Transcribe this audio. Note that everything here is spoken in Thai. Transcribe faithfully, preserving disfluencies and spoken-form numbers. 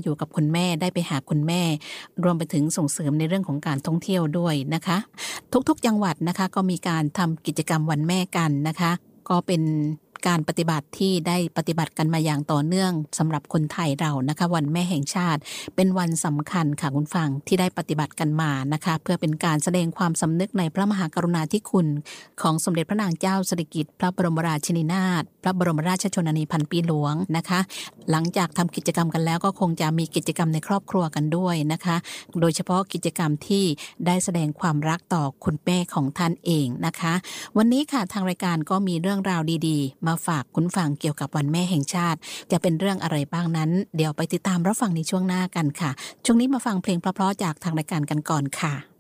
อยู่กับคุณแม่ได้ไปหาคุณแม่รวมไปถึงส่งเสริมในเรื่องของการท่องเที่ยวด้วยนะคะทุกๆจังหวัดนะคะก็มีการทำกิจกรรมวันแม่กันนะคะก็เป็นการปฏิบัติที่ได้ปฏิบัติกันมาอย่างต่อเนื่องสำหรับคนไทยเรานะคะวันแม่แห่งชาติเป็นวันสำคัญค่ะคุณฟังที่ได้ปฏิบัติกันมานะคะเพื่อเป็นการแสดงความสำนึกในพระมหากรุณาธิคุณของสมเด็จพระนางเจ้าสิริกิติ์พระบรมราชินีนาถพระบรมราชชนนีพันปีหลวงนะคะหลังจากทำกิจกรรมกันแล้วก็คงจะมีกิจกรรมในครอบครัวกันด้วยนะคะโดยเฉพาะกิจกรรมที่ได้แสดงความรักต่อคุณแม่ของท่านเองนะคะวันนี้ค่ะทางรายการก็มีเรื่องราวดีๆมาฝากคุณฟังเกี่ยวกับวันแม่แห่งชาติจะเป็นเรื่องอะไรบ้างนั้นเดี๋ยวไปติดตามรับฟังในช่วงหน้ากันค่ะช่วงนี้มาฟังเพลงเพราะๆจากทางรายการกันก่อนค่ะ